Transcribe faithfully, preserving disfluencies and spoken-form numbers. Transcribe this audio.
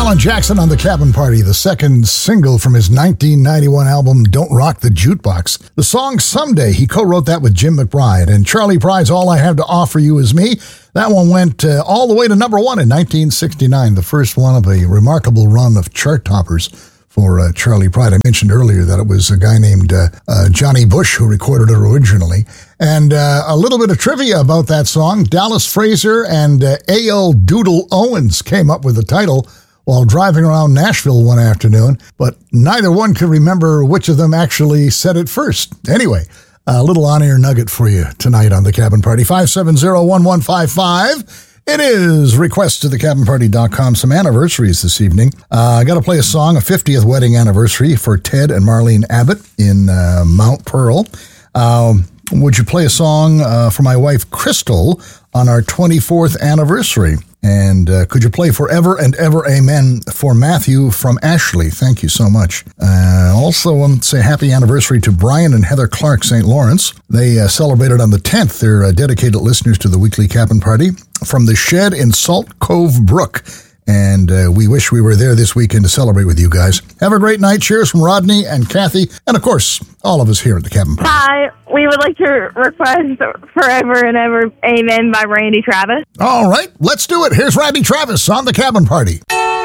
Alan Jackson on the Cabin Party, the second single from his nineteen ninety-one album Don't Rock the Jukebox. The song Someday, he co-wrote that with Jim McBride. And Charlie Pride's All I Have to Offer You Is Me. That one went uh, all the way to number one in nineteen sixty-nine, the first one of a remarkable run of chart toppers for uh, Charlie Pride. I mentioned earlier that it was a guy named uh, uh, Johnny Bush who recorded it originally. And uh, a little bit of trivia about that song. Dallas Fraser and uh, A L Doodle Owens came up with the title while driving around Nashville one afternoon, but neither one could remember which of them actually said it first. Anyway, a little on-air nugget for you tonight on The Cabin Party. five seven zero, one one five five. It is request to the cabin party dot com. Some anniversaries this evening. Uh, I got to play a song, a fiftieth wedding anniversary for Ted and Marlene Abbott in uh, Mount Pearl. Um, would you play a song uh, for my wife, Crystal, on our twenty-fourth anniversary? And uh, could you play Forever and Ever Amen for Matthew from Ashley? Thank you so much. Uh, also, I want to say happy anniversary to Brian and Heather Clark, Saint Lawrence. They uh, celebrated on the tenth. They're uh, dedicated listeners to the weekly Cabin Party from the shed in Salt Cove Brook. And uh, we wish we were there this weekend to celebrate with you guys. Have a great night. Cheers from Rodney and Kathy. And, of course, all of us here at the Cabin Party. Hi. We would like to request Forever and Ever Amen by Randy Travis. All right. Let's do it. Here's Randy Travis on the Cabin Party.